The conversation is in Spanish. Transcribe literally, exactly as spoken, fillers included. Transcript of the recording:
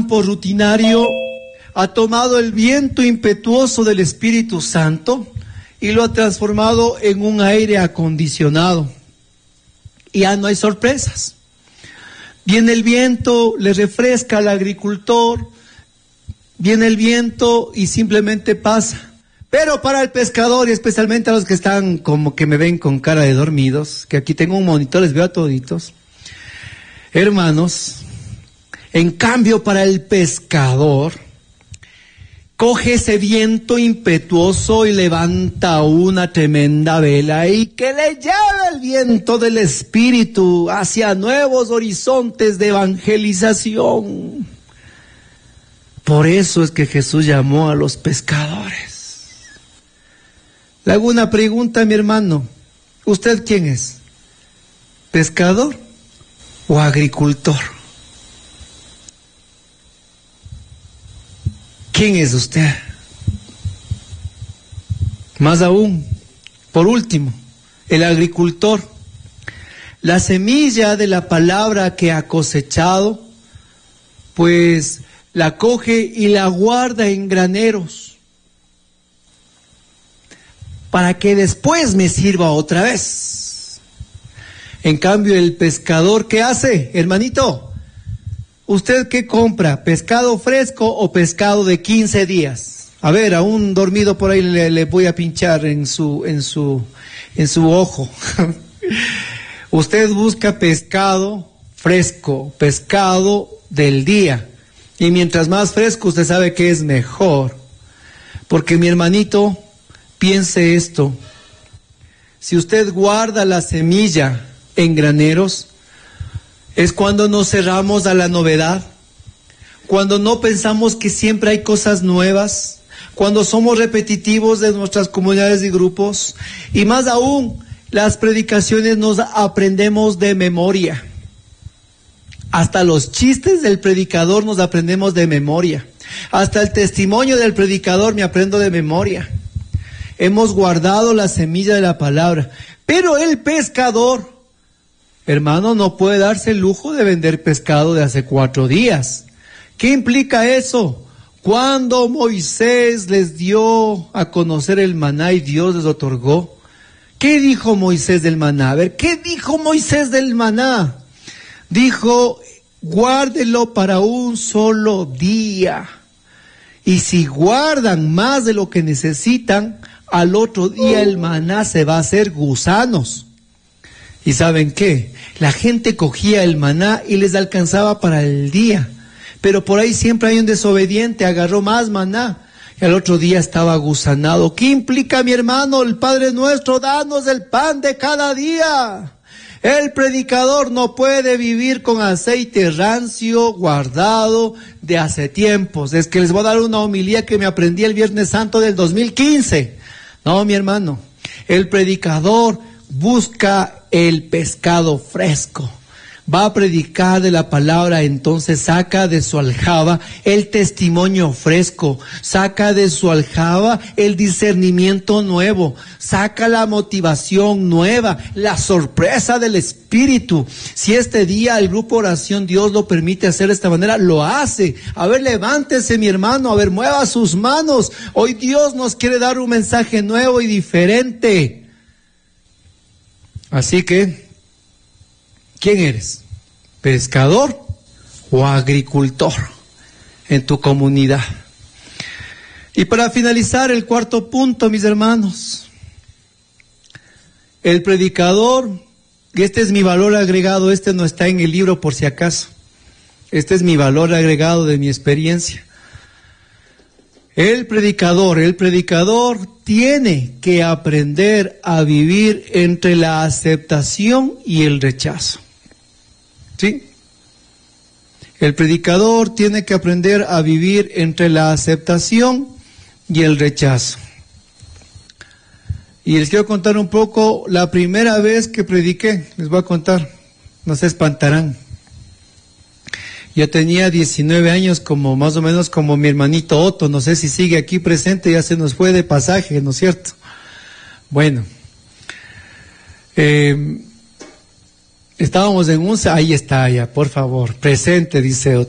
campo rutinario ha tomado el viento impetuoso del Espíritu Santo y lo ha transformado en un aire acondicionado. Y ya no hay sorpresas. Viene el viento, le refresca al agricultor, viene el viento y simplemente pasa. Pero para el pescador, y especialmente a los que están como que me ven con cara de dormidos, que aquí tengo un monitor, les veo a toditos, hermanos, en cambio para el pescador, coge ese viento impetuoso y levanta una tremenda vela y que le lleva el viento del Espíritu hacia nuevos horizontes de evangelización. Por eso es que Jesús llamó a los pescadores. Le hago una pregunta a mi hermano. ¿Usted quién es? ¿Pescador o agricultor? ¿Quién es usted? Más aún, por último, el agricultor. La semilla de la palabra que ha cosechado, pues la coge y la guarda en graneros, para que después me sirva otra vez. En cambio, el pescador, ¿qué hace, hermanito? ¿Usted qué compra? ¿Pescado fresco o pescado de quince días? A ver, a un dormido por ahí le, le voy a pinchar en su, en su, en su ojo. Usted busca pescado fresco, pescado del día. Y mientras más fresco, usted sabe que es mejor. Porque mi hermanito, piense esto. Si usted guarda la semilla en graneros, es cuando nos cerramos a la novedad, cuando no pensamos que siempre hay cosas nuevas, cuando somos repetitivos de nuestras comunidades y grupos, y más aún, las predicaciones nos aprendemos de memoria. Hasta los chistes del predicador nos aprendemos de memoria. Hasta el testimonio del predicador me aprendo de memoria. Hemos guardado la semilla de la palabra. Pero el pescador, hermano, no puede darse el lujo de vender pescado de hace cuatro días. ¿Qué implica eso? Cuando Moisés les dio a conocer el maná y Dios les otorgó, ¿qué dijo Moisés del maná? A ver, ¿qué dijo Moisés del maná? Dijo, guárdelo para un solo día. Y si guardan más de lo que necesitan, al otro día el maná se va a hacer gusanos. ¿Y saben qué? La gente cogía el maná y les alcanzaba para el día. Pero por ahí siempre hay un desobediente, agarró más maná y al otro día estaba gusanado. ¿Qué implica, mi hermano? El Padre Nuestro, danos el pan de cada día. El predicador no puede vivir con aceite rancio guardado de hace tiempos. Es que les voy a dar una homilía que me aprendí el Viernes Santo del dos mil quince. No, mi hermano, el predicador busca el pescado fresco. Va a predicar de la palabra, entonces saca de su aljaba el testimonio fresco, saca de su aljaba el discernimiento nuevo, saca la motivación nueva, la sorpresa del Espíritu. Si este día el grupo Oración Dios lo permite hacer de esta manera, lo hace. A ver, levántese, mi hermano, a ver, mueva sus manos. Hoy Dios nos quiere dar un mensaje nuevo y diferente. Así que, ¿quién eres? ¿Pescador o agricultor en tu comunidad? Y para finalizar, el cuarto punto, mis hermanos. El predicador, y este es mi valor agregado, este no está en el libro por si acaso. Este es mi valor agregado de mi experiencia. El predicador, el predicador tiene que aprender a vivir entre la aceptación y el rechazo. ¿Sí? El predicador tiene que aprender a vivir entre la aceptación y el rechazo. Y les quiero contar un poco la primera vez que prediqué. Les voy a contar, no se espantarán. Yo tenía diecinueve años, como más o menos como mi hermanito Otto, no sé si sigue aquí presente, ya se nos fue de pasaje, ¿no es cierto? Bueno, eh, estábamos en un, ahí está ya, por favor, presente, dice Otto.